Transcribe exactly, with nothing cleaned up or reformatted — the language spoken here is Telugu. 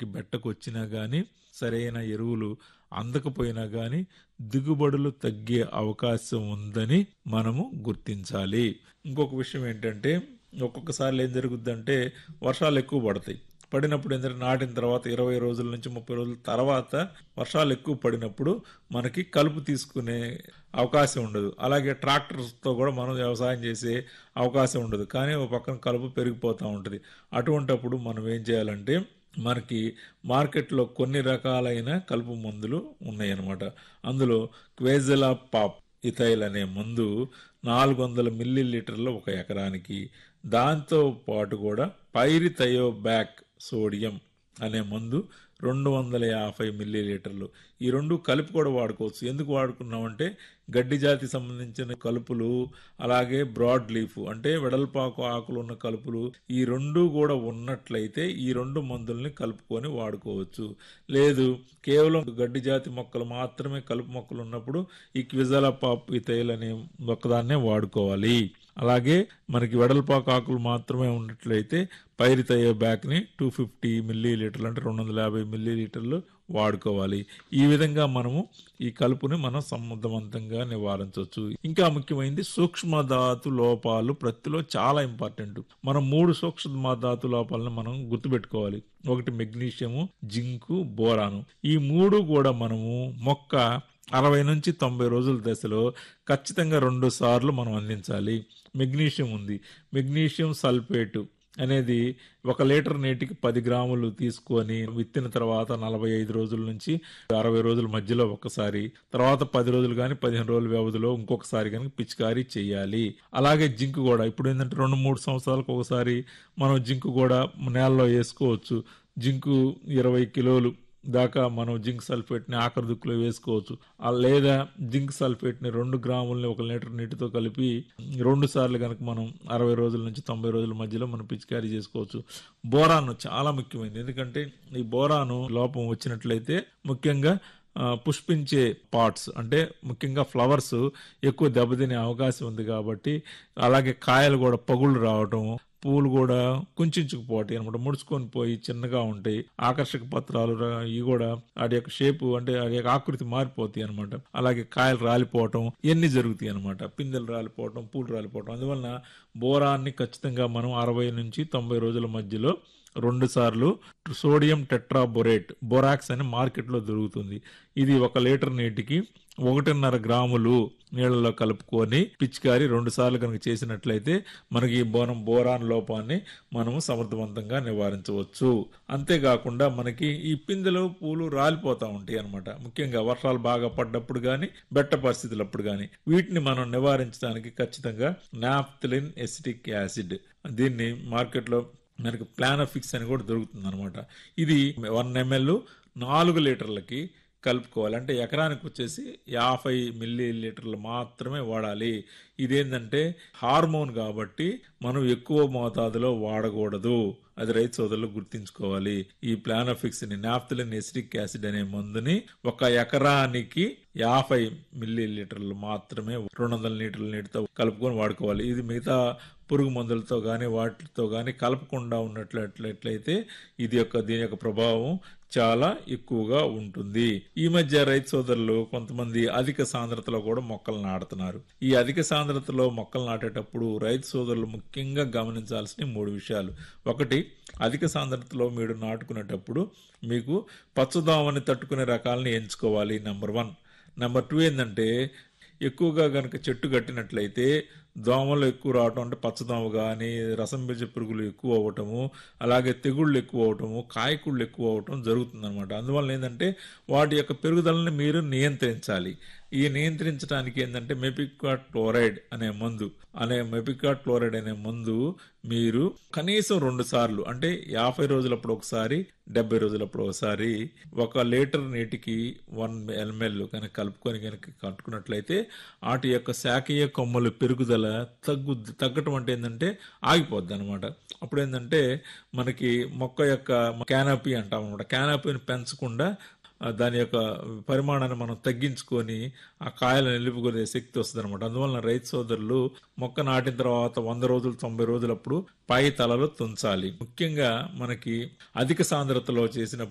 మొక్కకి బెట్టకొచ్చినా గాని సరైన ఎరువులు అందకపోయినా గాని దిగుబడులు తగ్గే అవకాశం ఉందని మనము గుర్తించాలి. ఇంకొక విషయం ఏంటంటే ఒక్కొక్కసారి ఏం జరుగుద్దంటే వర్షాలు ఎక్కువ పడతాయి. పడినప్పుడు ఏంటంటే నాటిన తర్వాత ఇరవై రోజుల నుంచి ముప్పై రోజుల తర్వాత వర్షాలు ఎక్కువ పడినప్పుడు మనకి కలుపు తీసుకునే అవకాశం ఉండదు. అలాగే ట్రాక్టర్స్తో కూడా మనం వ్యవసాయం చేసే అవకాశం ఉండదు. కానీ ఒక పక్కన కలుపు పెరిగిపోతూ ఉంటుంది. అటువంటప్పుడు మనం ఏం చేయాలంటే మనకి మార్కెట్లో కొన్ని రకాలైన కలుపు మందులు ఉన్నాయన్నమాట. అందులో క్వేజలా పాప్ ఇథైల్ అనే మందు నాలుగు వందల మిల్లీ లీటర్లు ఒక ఎకరానికి, దాంతో పాటు కూడా పైరిథయోబ్యాక్ సోడియం అనే మందు రెండు వందల యాభై మిల్లీ లీటర్లు, ఈ రెండు కలిపి కూడా వాడుకోవచ్చు. ఎందుకు వాడుకున్నామంటే గడ్డి జాతి సంబంధించిన కలుపులు, అలాగే బ్రాడ్ లీఫ్ అంటే వెడల్పాకు ఆకులు ఉన్న కలుపులు, ఈ రెండు కూడా ఉన్నట్లయితే ఈ రెండు మందుల్ని కలుపుకొని వాడుకోవచ్చు. లేదు కేవలం గడ్డి జాతి మొక్కలు మాత్రమే కలుపు మొక్కలు ఉన్నప్పుడు ఈ క్విజలా పాప్ ఇథైల్ అనే ఒక్కదాన్నే వాడుకోవాలి. అలాగే మనకి వెడల్పాకు ఆకులు మాత్రమే ఉన్నట్లయితే పైరిథయోబ్యాక్ ని టూ ఫిఫ్టీ మిల్లీ లీటర్లు అంటే రెండు వందల యాభై మిల్లీ లీటర్లు వాడుకోవాలి. ఈ విధంగా మనము ఈ కలుపుని మనం సమర్థవంతంగా నివారించవచ్చు. ఇంకా ముఖ్యమైనది సూక్ష్మధాతు లోపాలు ప్రత్తిలో చాలా ఇంపార్టెంట్. మనం మూడు సూక్ష్మధాతు లోపాలను మనం గుర్తుపెట్టుకోవాలి. ఒకటి మెగ్నీషియము, జింకు, బోరాను. ఈ మూడు కూడా మనము మొక్క అరవై నుంచి తొంభై రోజుల దశలో ఖచ్చితంగా రెండు సార్లు మనం అందించాలి. మెగ్నీషియం ఉంది, మెగ్నీషియం సల్ఫేటు అనేది ఒక లీటర్ నీటికి పది గ్రాములు తీసుకొని విత్తిన తర్వాత నలభై ఐదు రోజుల నుంచి అరవై రోజుల మధ్యలో ఒకసారి, తర్వాత పది రోజులు కానీ పదిహేను రోజుల వ్యవధిలో ఇంకొకసారి కనుక పిచికారీ చేయాలి. అలాగే జింక్ కూడా ఇప్పుడు ఏంటంటే రెండు మూడు సంవత్సరాలకు ఒకసారి మనం జింక్ కూడా నేలలో వేసుకోవచ్చు. జింకు ఇరవై కిలోలు దాకా మనం జింక్ సల్ఫేట్ ని ఆఖరి దుక్కులో వేసుకోవచ్చు. లేదా జింక్ సల్ఫేట్ ని రెండు గ్రాములని ఒక లీటర్ నీటితో కలిపి రెండు సార్లు కనుక మనం అరవై రోజుల నుంచి తొంభై రోజుల మధ్యలో మనం పిచికారీ చేసుకోవచ్చు. బోరాను చాలా ముఖ్యమైనది. ఎందుకంటే ఈ బోరాను లోపం వచ్చినట్లయితే ముఖ్యంగా పుష్పించే పార్ట్స్ అంటే ముఖ్యంగా ఫ్లవర్స్ ఎక్కువ దెబ్బతినే అవకాశం ఉంది కాబట్టి, అలాగే కాయలు కూడా పగుళ్ళు రావటం, పూలు కూడా కుంచుకుపోతాయి అనమాట, ముడుచుకొని పోయి చిన్నగా ఉంటాయి. ఆకర్షక పత్రాలు ఇవి కూడా వాటి యొక్క షేపు అంటే వాటి యొక్క ఆకృతి మారిపోతాయి అనమాట. అలాగే కాయలు రాలిపోవటం ఇవన్నీ జరుగుతాయి అనమాట. పిందెలు రాలిపోవటం, పూలు రాలిపోవటం. అందువలన బోరాన్ని ఖచ్చితంగా మనం అరవై నుంచి తొంభై రోజుల మధ్యలో రెండు సార్లు సోడియం టెట్రాబొరేట్ బోరాక్స్ అని మార్కెట్లో దొరుకుతుంది. ఇది ఒక లీటర్ నీటికి ఒకటిన్నర గ్రాములు నీళ్లలో కలుపుకొని పిచికారి రెండు సార్లు కనుక చేసినట్లయితే మనకి ఈ బోనం బోరాన్ లోపాన్ని మనము సమర్థవంతంగా నివారించవచ్చు. అంతేకాకుండా మనకి ఈ పిందెలు పూలు రాలిపోతూ ఉంటాయి అనమాట. ముఖ్యంగా వర్షాలు బాగా పడ్డప్పుడు కానీ బెట్ట పరిస్థితులప్పుడు కానీ వీటిని మనం నివారించడానికి ఖచ్చితంగా నాఫ్థలిన్ ఎసిటిక్ యాసిడ్, దీన్ని మార్కెట్లో మనకి ప్లానోఫిక్స్ అని కూడా దొరుకుతుంది అనమాట. ఇది వన్ ఎంఎల్ నాలుగు లీటర్లకి కలుపుకోవాలి. అంటే ఎకరానికి వచ్చేసి యాభై మిల్లీ లీటర్లు మాత్రమే వాడాలి. ఇదేంటంటే హార్మోన్ కాబట్టి మనం ఎక్కువ మోతాదులో వాడకూడదు. అది రైతు సోదరులు గుర్తించుకోవాలి. ఈ ప్లానోఫిక్స్ ని నాఫ్థలిన్ ఎసిటిక్ యాసిడ్ అనే మందుని ఒక ఎకరానికి యాభై మిల్లీ లీటర్లు మాత్రమే రెండు వందల లీటర్ల నీటితో కలుపుకొని వాడుకోవాలి. ఇది మిగతా పురుగు మందులతో గాని వాటితో గాని కలపకుండా ఉన్నట్లయితే ఇది యొక్క దీని యొక్క ప్రభావం చాలా ఎక్కువగా ఉంటుంది. ఈ మధ్య రైతు సోదరులు కొంతమంది అధిక సాంద్రతలో కూడా మొక్కలు నాటుతున్నారు. ఈ అధిక సాంద్రతలో మొక్కలు నాటేటప్పుడు రైతు సోదరులు ముఖ్యంగా గమనించాల్సిన మూడు విషయాలు. ఒకటి, అధిక సాంద్రతలో మీరు నాటుకునేటప్పుడు మీకు పచ్చదోమని తట్టుకునే రకాలని ఎంచుకోవాలి. Number one. నెంబర్ టూ ఏంటంటే ఎక్కువగా గనక చెట్టు కట్టినట్లయితే దోమలు ఎక్కువ రావటం, అంటే పచ్చదోమ కానీ రసం పీల్చే పురుగులు ఎక్కువ అవ్వటము, అలాగే తెగుళ్ళు ఎక్కువ అవటము, కాయకుళ్ళు ఎక్కువ అవటం జరుగుతుంది అనమాట. అందువల్ల ఏంటంటే వాటి యొక్క పెరుగుదలని మీరు నియంత్రించాలి. ఈ నియంత్రించడానికి ఏంటంటే మెపిక్వాట్ క్లోరైడ్ అనే మందు అనే మెపిక్వాట్ క్లోరైడ్ అనే మందు మీరు కనీసం రెండు సార్లు అంటే యాభై రోజులప్పుడు ఒకసారి, డెబ్బై రోజులప్పుడు ఒకసారి ఒక లీటర్ నీటికి వన్ ఎంఎల్ కనుక కలుపుకొని కనుక కట్టుకున్నట్లయితే వాటి యొక్క శాఖీయ కొమ్మలు పెరుగుదల తగ్గు తగ్గటం అంటే ఏంటంటే ఆగిపోద్ది అనమాట. అప్పుడు ఏంటంటే మనకి మొక్క యొక్క క్యానపీ అంటాం అనమాట. క్యానపీని పెంచకుండా దాని యొక్క పరిమాణాన్ని మనం తగ్గించుకొని ఆ కాయలను నిలుపుకునే శక్తి వస్తుంది అనమాట. అందువలన రైతు సోదరులు మొక్క నాటిన తర్వాత వంద రోజులు తొంభై రోజులప్పుడు పై తలలో తుంచాలి. ముఖ్యంగా మనకి అధిక సాంద్రతలో చేసిన